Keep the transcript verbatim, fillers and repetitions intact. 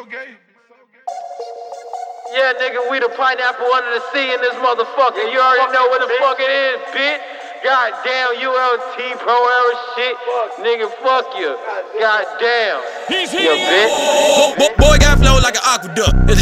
Yeah, nigga, we the pineapple under the sea in this motherfucker. You already know what the fuck it is, bitch. Goddamn U L T Pro Era shit. Nigga, fuck you. Goddamn. He's here. You bitch. Boy, boy got flow like an aqueduct. It's a